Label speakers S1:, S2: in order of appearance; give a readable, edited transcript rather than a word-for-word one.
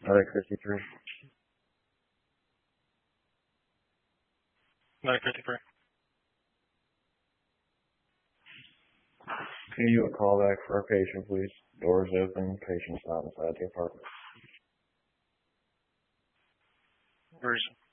S1: 953.
S2: 953.
S1: Can you do a call back for our patient, please? Doors open, patient's not inside the apartment.
S2: Where is it?